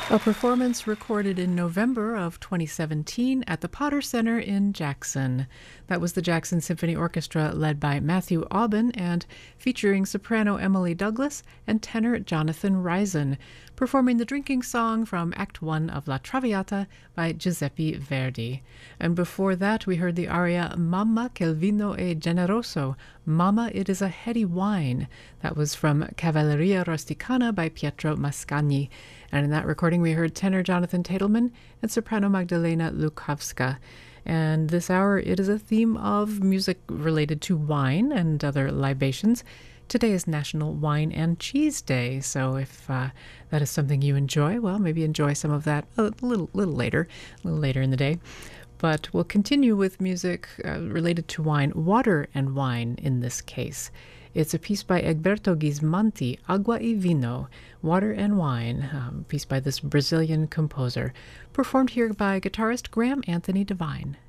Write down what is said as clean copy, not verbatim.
A performance recorded in November of 2017 at the Potter Center in Jackson. That was the Jackson Symphony Orchestra led by Matthew Aubin and featuring soprano Emily Douglas and tenor Jonathan Risen, performing the drinking song from Act 1 of La Traviata by Giuseppe Verdi. And before that, we heard the aria Mamma che il vino è generoso, Mama, it is a heady wine. That was from Cavalleria Rusticana by Pietro Mascagni. And in that recording, we heard tenor Jonathan Tatelman and soprano Magdalena Lukowska. And this hour, it is a theme of music related to wine and other libations. Today is National Wine and Cheese Day, so if that is something you enjoy, well, maybe enjoy some of that a little later in the day. But we'll continue with music related to wine, water and wine in this case. It's a piece by Egberto Gismonti, Agua y Vino, Water and Wine, piece by this Brazilian composer, performed here by guitarist Graham Anthony Devine.